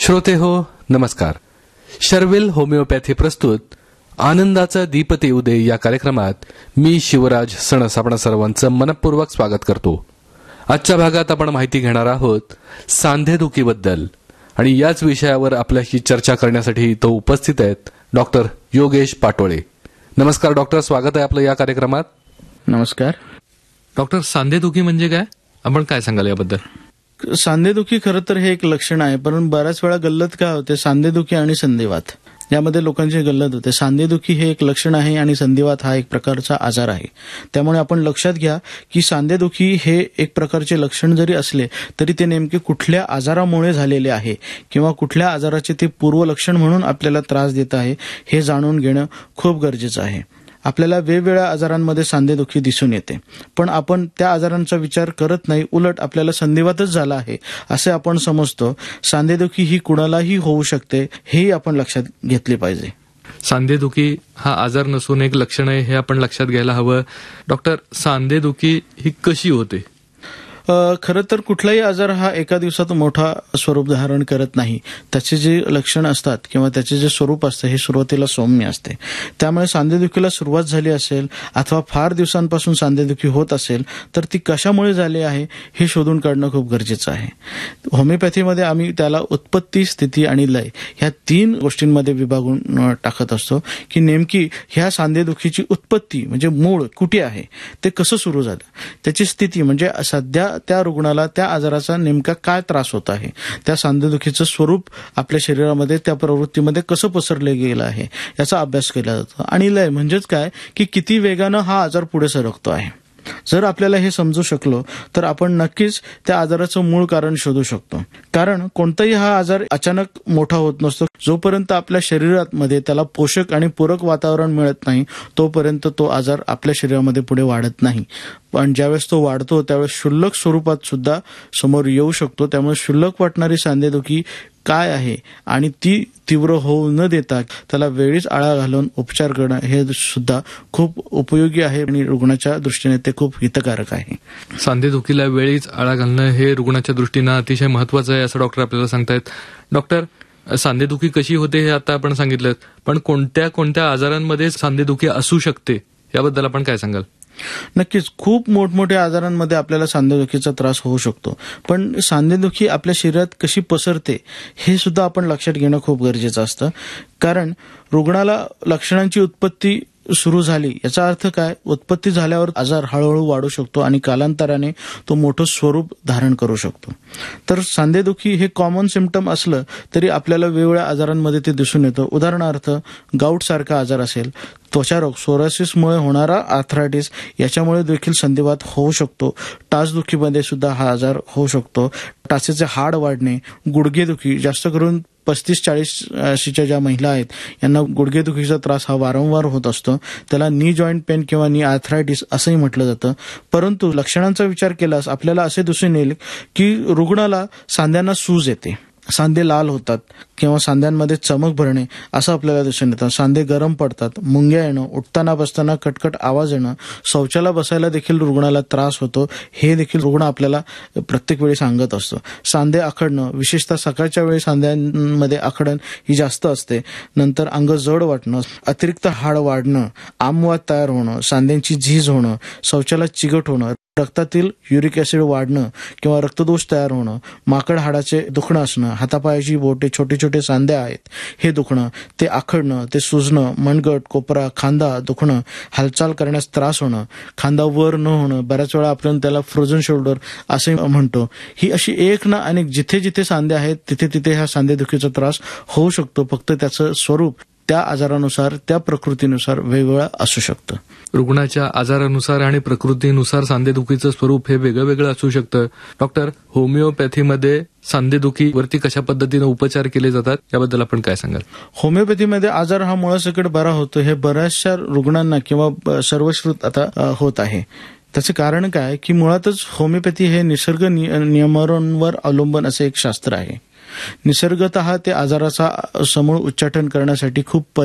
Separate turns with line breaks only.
श्रोते हो नमस्कार. शर्विल होमिओपॅथी प्रस्तुत आनंदाचा दीपते उदय या कार्यक्रमात मी शिवराज सणस आपण सर्वांचं मनपूर्वक स्वागत करतो. आजच्या भागात आपण माहिती घेणार आहोत सांधेदुखीबद्दल आणि याच विषयावर आपल्याशी चर्चा करण्यासाठी तो उपस्थित आहेत डॉक्टर योगेश पाटोळे. नमस्कार डॉक्टर, स्वागत आहे आपलं या कार्यक्रमात.
नमस्कार
डॉक्टर. सांधेदुखी म्हणजे काय, आपण काय सांगाल याबद्दल?
सांधेदुखी खरं तर हे एक लक्षण आहे, पण बऱ्याच वेळा गल्लत काय होते, सांधेदुखी आणि संधिवात यामध्ये लोकांची गल्लत होते. सांधेदुखी हे एक लक्षण आहे आणि संधिवात हा एक प्रकारचा आजार आहे. त्यामुळे आपण लक्षात घ्या की सांधेदुखी हे एक प्रकारचे लक्षण जरी असले तरी ते नेमके कुठल्या आजारामुळे झालेले आहे किंवा कुठल्या आजाराचे ते पूर्वलक्षण म्हणून आपल्याला त्रास देत आहे हे जाणून घेणं खूप गरजेचं आहे. आपल्याला वेगवेगळ्या आजारांमध्ये सांधेदुखी दिसून येते, पण आपण त्या आजारांचा विचार करत नाही, उलट आपल्याला संधिवातच झाला आहे असे आपण समजतो. सांधेदुखी ही कुणालाही होऊ शकते हेही आपण लक्षात घेतले पाहिजे.
सांधेदुखी हा आजार नसून एक लक्षण आहे हे आपण लक्षात घ्यायला हवं. डॉक्टर, सांधेदुखी ही कशी होते?
खरं तर कुठलाही आजार हा एका दिवसात मोठा स्वरूप धारण करत नाही. त्याचे जे लक्षण असतात किंवा त्याचे जे स्वरूप असतं हे सुरुवातीला सौम्य असते. त्यामुळे सांधेदुखीला सुरुवात झाली असेल अथवा फार दिवसांपासून सांधेदुखी होत असेल तर ती कशामुळे झाली आहे हे शोधून काढणं खूप गरजेचं आहे. होमिओपॅथीमध्ये आम्ही त्याला उत्पत्ती, स्थिती आणि लय ह्या 3 गोष्टींमध्ये विभागून टाकत असतो की नेमकी ह्या सांधेदुखीची उत्पत्ती म्हणजे मूळ कुठे आहे, ते कसं सुरू झालं, त्याची स्थिती म्हणजे सध्या त्या रुग्णाला त्या आजाराचा नेमका काय त्रास होत आहे, त्या सांधेदुखीचं स्वरूप आपल्या शरीरामध्ये त्या प्रवृत्तीमध्ये कसं पसरले गेलं आहे याचा अभ्यास केला जातो. आणि लय म्हणजेच काय की किती वेगानं हा आजार पुढे सरकतो आहे. जर आपल्याला हे समजू शकलो तर आपण नक्कीच त्या आजाराचं मूळ कारण शोधू शकतो. कारण कोणताही हा आजार अचानक मोठा होत नसतो. जोपर्यंत आपल्या शरीरामध्ये त्याला पोषक आणि पूरक वातावरण मिळत नाही तोपर्यंत तो आजार आपल्या शरीरामध्ये पुढे वाढत नाही. पण ज्यावेळेस तो वाढतो त्यावेळेस क्षुल्लक स्वरूपात सुद्धा समोर येऊ शकतो. त्यामुळे क्षुल्लक वाटणारी सांधेदुखी काय आहे आणि ती तीव्र होऊ न देता त्याला वेळीच आळा घालून उपचार करणं हे सुद्धा खूप उपयोगी आहे आणि रुग्णाच्या दृष्टीने ते खूप हितकारक आहे.
सांधेदुखीला वेळीच आळा घालणं हे रुग्णाच्या दृष्टीनं अतिशय महत्वाचं आहे असं डॉक्टर आपल्याला सांगतायत. डॉक्टर, सांधेदुखी कशी होते हे आता आपण सांगितलं, पण कोणत्या कोणत्या आजारांमध्ये सांधेदुखी असू शकते याबद्दल आपण काय सांगाल?
नक्कीच खूप मोठमोठ्या आजारांमध्ये आपल्याला सांधेदुखीचा त्रास होऊ शकतो, पण सांधेदुखी आपल्या शरीरात कशी पसरते हे सुद्धा आपण लक्षात घेणं खूप गरजेचं असतं. कारण रुग्णाला लक्षणांची उत्पत्ती सुरू झाली याचा अर्थ काय, उत्पत्ती झाल्यावर आजार हळूहळू वाढू शकतो आणि कालांतराने तो मोठं स्वरूप धारण करू शकतो. तर सांधेदुखी हे कॉमन सिम्पटम असलं तरी आपल्याला वेगवेगळ्या आजारांमध्ये ते दिसून येतं. उदाहरणार्थ गाऊट सारखा आजार असेल, त्वचारोग, सोरायसिसमुळे होणारा आर्थरायटिस याच्यामुळे देखील संधिवात होऊ शकतो. टाचदुखीमध्ये सुद्धा हा आजार होऊ शकतो. टाचेचे हाड वाढणे, गुडघेदुखी, जास्त करून 35-40च्या ज्या महिला आहेत यांना गुडघेदुखीचा त्रास हा वारंवार होत असतो. त्याला नी जॉईंट पेन किंवा नी आर्थरायटिस असंही म्हटलं जातं. परंतु लक्षणांचा विचार केल्यास आपल्याला असे दिसून येईल की रुग्णाला सांध्यांना सूज येते, सांधे लाल होतात किंवा सांध्यांमध्ये चमक भरणे असं आपल्याला दिसून येतं. सांधे गरम पडतात, मुंग्या येणं, उठताना बसताना कटकट आवाज येणं, शौचाला बसायला देखील रुग्णाला त्रास होतो हे देखील रुग्ण आपल्याला प्रत्येक वेळी सांगत असतो. सांधे आखडणं, विशेषतः सकाळच्या वेळी सांध्यांमध्ये आखडण ही जास्त असते. नंतर अंग जड वाटणं, अतिरिक्त हाड वाढणं, आमवात तयार होणं, सांध्यांची झीज होणं, शौचाला चिकट होणं, रक्तातील युरिक ऍसिड वाढणं किंवा रक्तदोष तयार होणं, माकड हाडाचे दुखणं असणं, हातापायाची बोटे, छोटे छोटे सांधे आहेत हे दुखणं, ते आखडणं, ते सुजणं, मनगट, कोपरा, खांदा दुखणं, हालचाल करण्यास त्रास होणं, खांदा वर न होणं, बऱ्याच वेळा आपण त्याला फ्रोझन शोल्डर असे म्हणतो. ही अशी एक ना अनेक जिथे जिथे सांधे आहेत तिथे तिथे ह्या सांधेदुखीचा त्रास होऊ शकतो. फक्त त्याचं स्वरूप त्या आजारानुसार, त्या प्रकृतीनुसार वेगवेगळं असू शकतं.
रुग्णाच्या आजारानुसार आणि प्रकृतीनुसार सांधेदुखीचं स्वरूप हे वेगळं वेगळं असू शकतं. डॉक्टर, होमिओपॅथीमध्ये सांधेदुखीवरती कशा पद्धतीने उपचार केले जातात याबद्दल आपण काय सांगाल?
होमिओपॅथीमध्ये आजार हा मुळासकट बरा होतो हे बऱ्याचशा रुग्णांना किंवा सर्वश्रुत आता होत आहे. त्याचे कारण काय की मुळातच होमिओपॅथी हे निसर्ग नियमांवर अवलंबून असे एक शास्त्र आहे. निसर्गतः ते आजाराचा समूळ उच्चाटन करण्यासाठी खूप